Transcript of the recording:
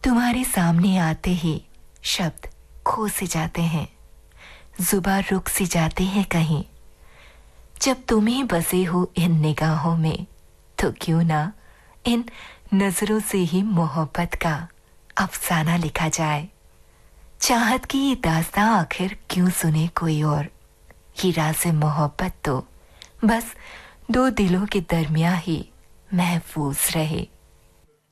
तुम्हारे सामने आते ही शब्द खो से जाते हैं, जुबान रुक सी जाती है कहीं। जब तुम ही बसे हो इन निगाहों में, तो क्यों ना इन नजरों से ही मोहब्बत का अफसाना लिखा जाए। चाहत की ये दास्तां आखिर क्यों सुने कोई और, ये राज़ मोहब्बत तो बस दो दिलों के दरमियां ही महफूज रहे।